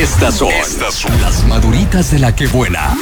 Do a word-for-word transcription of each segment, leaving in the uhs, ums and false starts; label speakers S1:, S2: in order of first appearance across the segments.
S1: Estas son, Estas son las maduritas de la que buena.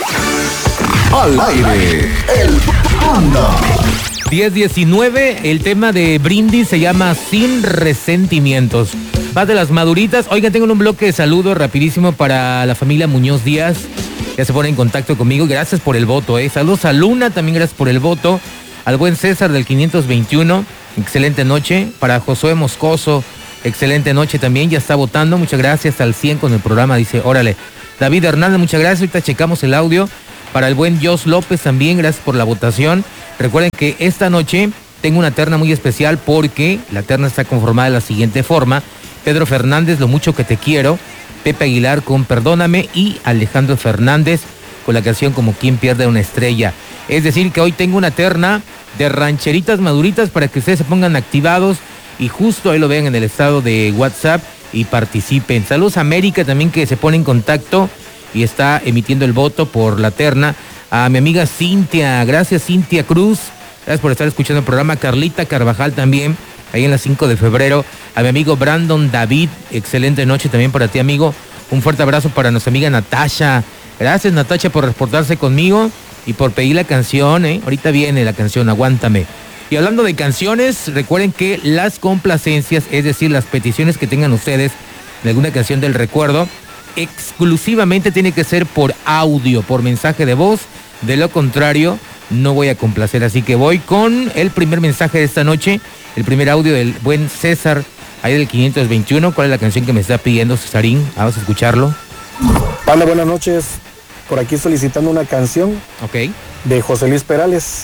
S1: Al aire, el Panda.
S2: diez diecinueve, el tema de Brindis se llama Sin Resentimientos. Más de las maduritas. Oigan, tengo un bloque de saludos rapidísimo para la familia Muñoz Díaz. Ya se pone en contacto conmigo. Gracias por el voto, eh. Saludos a Luna, también gracias por el voto. Al buen César del quinientos veintiuno, excelente noche. Para Josué Moscoso, excelente noche también, ya está votando. Muchas gracias. Al cien con el programa, dice, órale. David Hernández, muchas gracias. Ahorita checamos el audio. Para el buen Jos López también, gracias por la votación. Recuerden que esta noche tengo una terna muy especial porque la terna está conformada de la siguiente forma. Pedro Fernández, Lo mucho que te quiero. Pepe Aguilar con Perdóname y Alejandro Fernández con la canción Como quien pierde una estrella. Es decir, que hoy tengo una terna de rancheritas maduritas para que ustedes se pongan activados y justo ahí lo vean en el estado de WhatsApp y participen. Saludos a América también, que se pone en contacto y está emitiendo el voto por la terna. A mi amiga Cintia, gracias Cintia Cruz, gracias por estar escuchando el programa. Carlita Carvajal también, ahí en la cinco de febrero. A mi amigo Brandon David, excelente noche también para ti, amigo. Un fuerte abrazo para nuestra amiga Natasha. Gracias, Natasha, por reportarse conmigo y por pedir la canción, ¿eh? Ahorita viene la canción, aguántame. Y hablando de canciones, recuerden que las complacencias, es decir, las peticiones que tengan ustedes de alguna canción del recuerdo, exclusivamente tiene que ser por audio, por mensaje de voz. De lo contrario, no voy a complacer. Así que voy con el primer mensaje de esta noche, el primer audio del buen César, ahí del quinientos veintiuno. ¿Cuál es la canción que me está pidiendo Cesarín? Vamos a escucharlo.
S3: Hola, buenas noches. Por aquí solicitando una canción
S2: Ok.
S3: de José Luis Perales.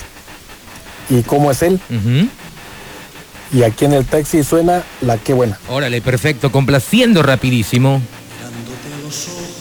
S3: ¿Y cómo es él?
S2: Uh-huh.
S3: Y aquí en el taxi suena La Qué Buena.
S2: Órale, perfecto. Complaciendo rapidísimo.